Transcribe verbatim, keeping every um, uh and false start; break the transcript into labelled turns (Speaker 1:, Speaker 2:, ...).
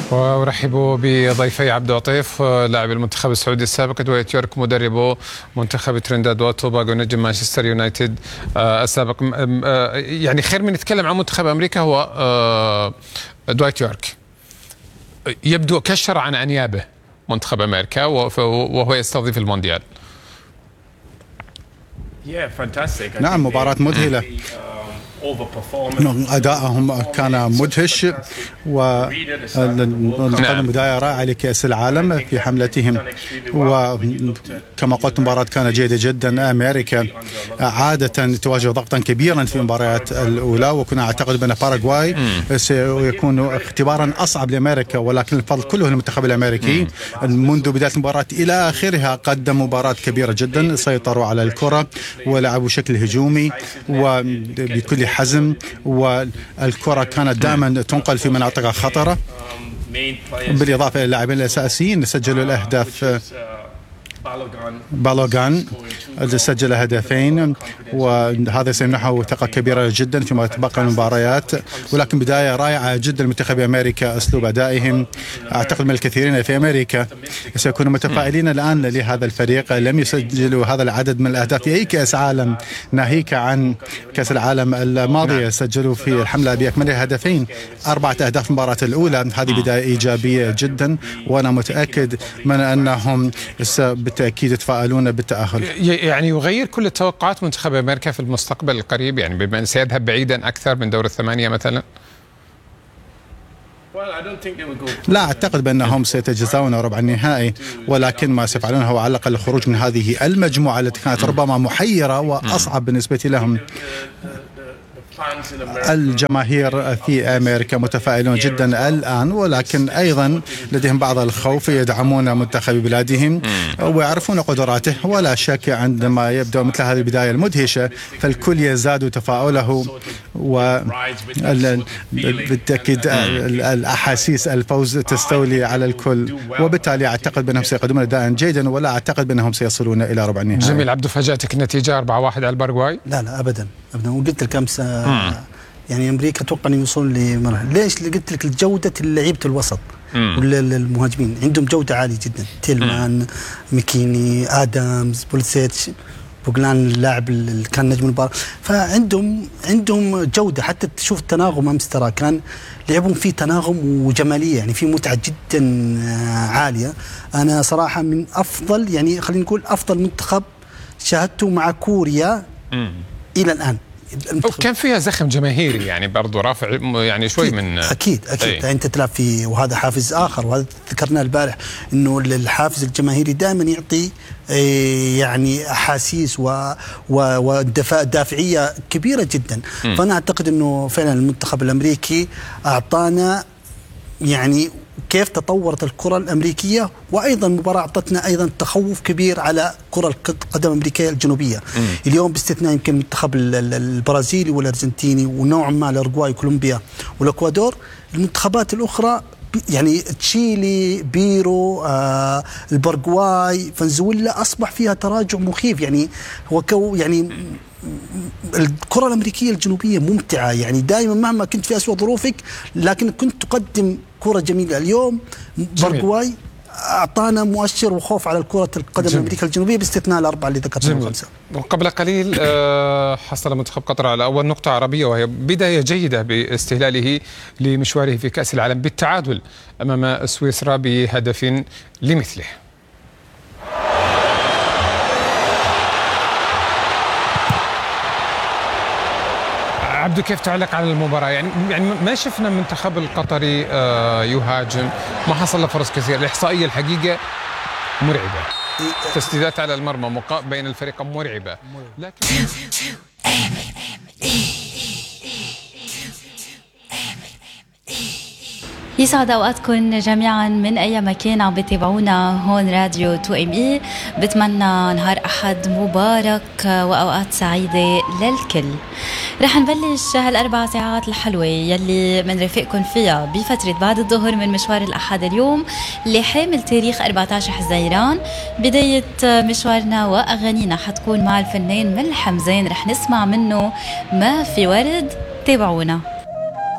Speaker 1: ورحبوا بضيفي عبد عطيف لاعب المنتخب السعودي السابق، دويت يورك مدرب منتخب ترينداد وتوباغو نجم مانشستر يونايتد السابق. يعني خير من نتكلم عن منتخب امريكا هو دويت يورك يبدو كشر عن انيابه منتخب امريكا وهو يستضيف المونديال.
Speaker 2: نعم، مباراة مذهلة، أداءهم كان مدهش وقدم بداية رائعة لكأس العالم في حملتهم، وكما قلت مباراة كانت جيدة جدا. أمريكا عادة تواجه ضغطا كبيرا في المباريات الأولى، وكنا أعتقد بأن باراغواي سيكون اختبارا أصعب لأمريكا، ولكن الفضل كله للمنتخب الأمريكي. منذ بداية المباراة إلى آخرها قدم مباراة كبيرة جدا، سيطروا على الكرة ولعبوا بشكل هجومي وبكل حزم، والكرة كانت دائما تنقل في مناطق خطرة، بالإضافة إلى اللاعبين الأساسيين سجلوا الأهداف. بالوغان سجل هدفين، وهذا سيمنحه ثقة كبيرة جدا فيما تبقى من المباريات. ولكن بداية رائعة جدا لمنتخب أمريكا، أسلوب أدائهم أعتقد من الكثيرين في أمريكا سيكونوا متفائلين الآن لهذا الفريق. لم يسجلوا هذا العدد من الأهداف في أي كأس عالم، ناهيك عن كأس العالم الماضية سجلوا في الحملة بأكملها هدفين، أربعة أهداف في المباراة الأولى. هذه بداية إيجابية جدا، وأنا متأكد من أنهم بالتأكيد يتفائلون بالتأهل.
Speaker 1: يعني يغير كل التوقعات منتخب أمريكا في المستقبل القريب، يعني بما أن سيذهب بعيدا أكثر من دور الثمانية مثلا؟
Speaker 2: لا أعتقد بأنهم سيتجاوزون ربع النهائي، ولكن ما سيفعلونه هو على الأقل الخروج من هذه المجموعة التي كانت ربما محيرة وأصعب بالنسبة لهم. الجماهير في أمريكا متفائلون جدا الآن، ولكن أيضا لديهم بعض الخوف، يدعمون منتخب بلادهم ويعرفون قدراته. ولا شك عندما يبدأ مثل هذه البداية المدهشة فالكل يزداد تفاؤله، وبالتأكيد الأحاسيس الفوز تستولي على الكل، وبالتالي أعتقد بأنهم سيقدمون أداء جيدا، ولا أعتقد بأنهم سيصلون إلى ربع النهائي.
Speaker 1: جميل. عبدو، فاجأتك النتيجة أربعة واحد على الباراغواي؟
Speaker 3: لا لا أبدا أبدا، وقلت لك أمس يعني أمريكا أتوقع أن يوصلون لمرحلة. ليش؟ اللي قلت لك جودة لعيبة الوسط والمهاجمين عندهم جودة عالية جدا، تيلمان، ميكيني، آدمز، بوليسيتش، بوغلان اللاعب اللي كان نجم المباراة، فعندهم عندهم جودة. حتى تشوف التناغم أمس، ترى كان لعبهم فيه تناغم وجمالية، يعني في متعة جدا عالية. أنا صراحة من أفضل، يعني خلينا نقول أفضل منتخب شاهدته مع كوريا إلى الآن.
Speaker 1: كان فيها زخم جماهيري، يعني برضو رافع يعني شوي
Speaker 3: أكيد
Speaker 1: من
Speaker 3: أكيد أكيد. أنت تلعب في، وهذا حافز آخر، وهذا ذكرناه البارح، إنه الحافز الجماهيري دائما يعطي يعني أحاسيس ودافعية كبيرة جدا. م. فأنا أعتقد إنه فعلا المنتخب الأمريكي أعطانا يعني كيف تطورت الكرة الأمريكية، وأيضا مباراة أعطتنا أيضا تخوف كبير على كرة القدم الأمريكية الجنوبية. مم. اليوم باستثناء يمكن المنتخب البرازيلي والأرجنتيني ونوعا ما الأورجواي وكولومبيا والإكوادور، المنتخبات الأخرى يعني تشيلي، بيرو، آه البرغواي، فنزويلا، أصبح فيها تراجع مخيف. يعني هو كو يعني الكرة الأمريكية الجنوبية ممتعة، يعني دائما مهما كنت في أسوأ ظروفك لكن كنت تقدم كرة جميلة. اليوم برغواي أعطانا مؤشر وخوف على الكرة القدم الأمريكية الجنوبية باستثناء الأربعة اللي ذكرتهم الخمسة.
Speaker 1: وقبل قليل حصل منتخب قطر على أول نقطة عربية، وهي بداية جيدة باستهلاله لمشواره في كأس العالم بالتعادل أمام سويسرا بهدف لمثله. عبدو، كيف تعلق على المباراة؟ يعني يعني ما شفنا المنتخب القطري يهاجم، ما حصل له فرص كثير، الإحصائية الحقيقة مرعبة، تسديدات على المرمى بين الفريقين مرعبة، لكن
Speaker 4: يسعد اوقاتكم جميعا من اي مكان عم بتابعونا هون راديو تو ام اي. بتمنى نهار احد مبارك واوقات سعيده للكل. رح نبلش هالاربع ساعات الحلوه يلي بنرافقكم فيها بفتره بعد الظهر من مشوار الاحد اليوم اللي حامل تاريخ أربعة عشر حزيران. بدايه مشوارنا واغانينا حتكون مع الفنان مل حمزان، رح نسمع منه ما في ورد. تابعونا.